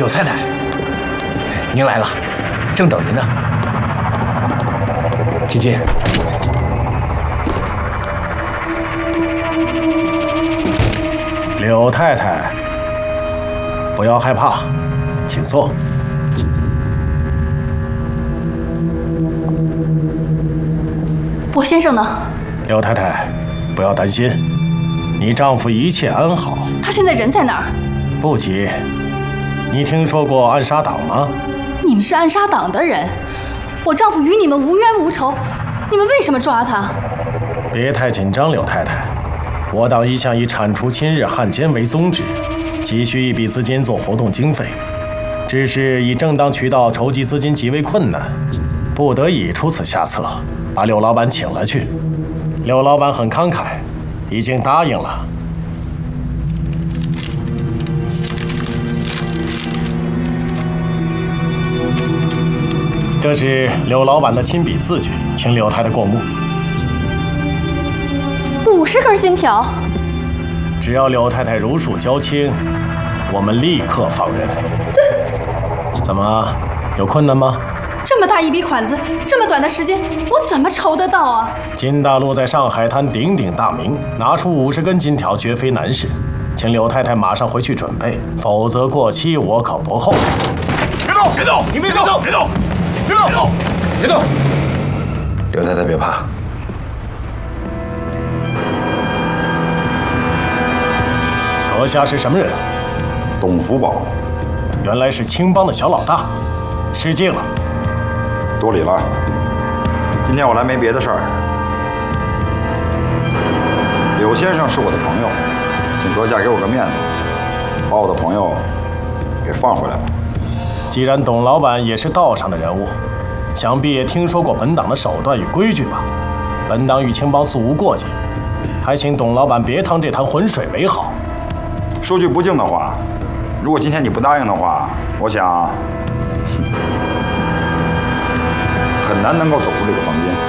柳太太，您来了，正等您呢。请进。 柳太太，不要害怕，请坐。 我先生呢？ 柳太太，不要担心，你丈夫一切安好。 他现在人在哪儿？ 不急。你听说过暗杀党吗？ 你们是暗杀党的人，我丈夫与你们无冤无仇，你们为什么抓他？ 别太紧张，柳太太。我党一向以铲除亲日汉奸为宗旨，急需一笔资金做活动经费，只是以正当渠道筹集资金极为困难，不得已出此下策，把柳老板请了去。柳老板很慷慨，已经答应了。这是柳老板的亲笔字据，请柳太太过目。 50根金条， 只要柳太太如数交清，我们立刻放人。怎么，有困难吗？ 这么大一笔款子，这么短的时间，我怎么筹得到啊？ 金大陆在上海滩鼎鼎大名，拿出50根金条绝非难事，请柳太太马上回去准备，否则过期我可不厚。 别动！别动！你别动！别动！别动！别动！ 柳太太别怕。 阁下是什么人？ 董福宝， 原来是青帮的小老大，失敬了。 多礼了。今天我来没别的事儿。柳先生是我的朋友，请阁下给我个面子，把我的朋友给放回来吧。 既然董老板也是道上的人物，想必也听说过本党的手段与规矩吧？本党与青帮素无过节，还请董老板别趟这滩浑水为好。 说句不敬的话，如果今天你不答应的话，我想很难能够走出这个房间。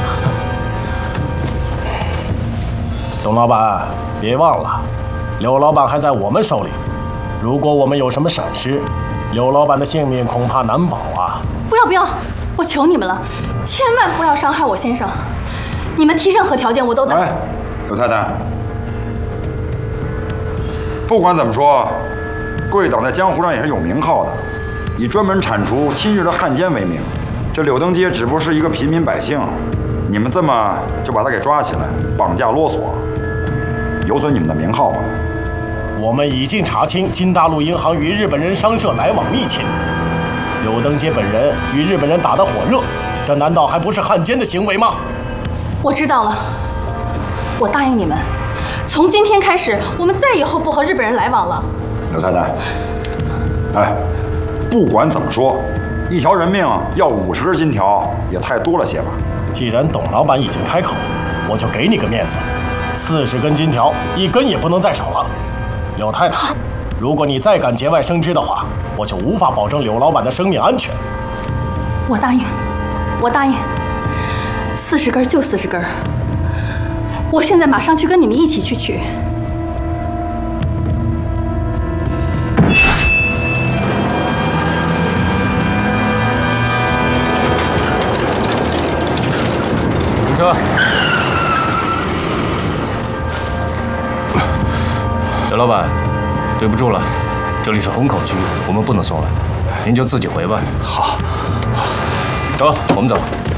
董老板，别忘了，柳老板还在我们手里。如果我们有什么闪失，柳老板的性命恐怕难保啊！ 不要不要，我求你们了，千万不要伤害我先生。你们提任何条件我都答应。 哎，柳太太，不管怎么说，贵党在江湖上也是有名号的，以专门铲除亲日的汉奸为名。这柳登阶只不过是一个平民百姓，你们这么就把他给抓起来，绑架勒索，有损你们的名号吧？ 我们已经查清金大陆银行与日本人商社来往密切，柳登阶本人与日本人打得火热，这难道还不是汉奸的行为吗？ 我知道了，我答应你们，从今天开始，我们再以后不和日本人来往了。 柳太太，哎，不管怎么说，一条人命要50根金条也太多了些吧？ 既然董老板已经开口，我就给你个面子，40根金条，1根也不能再少了。柳太太，如果你再敢节外生枝的话，我就无法保证柳老板的生命安全。 我答应，我答应，40根就40根。我现在马上去跟你们一起去取。 停车。柳老板，对不住了，这里是虹口区，我们不能送了，您就自己回吧。 好， 走，我们走。